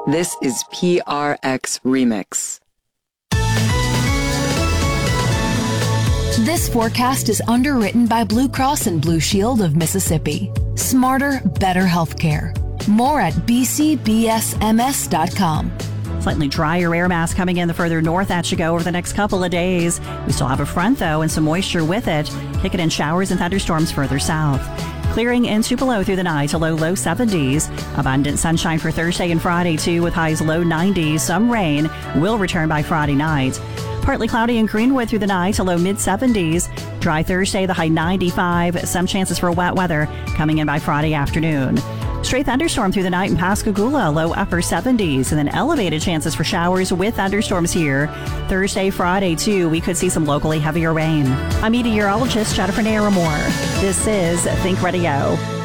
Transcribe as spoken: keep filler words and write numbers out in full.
This is P R X Remix. This forecast is underwritten by Blue Cross and Blue Shield of Mississippi. Smarter, better healthcare. More at b c b s m s dot com. Slightly drier air mass coming in the further north that should go over the next couple of days. We still have a front, though, and some moisture with it, kicking in showers and thunderstorms further south. Clearing in Tupelo through the night to low, low seventies. Abundant sunshine for Thursday and Friday, too, with highs low nineties. Some rain will return by Friday night. Partly cloudy in Greenwood through the night to low mid seventies. Dry Thursday, the high ninety-five. Some chances for wet weather coming in by Friday afternoon. Straight thunderstorm through the night in Pascagoula, low upper seventies, and then elevated chances for showers with thunderstorms here. Thursday, Friday, too, we could see some locally heavier rain. I'm meteorologist Jennifer Naramore. This is Think Radio.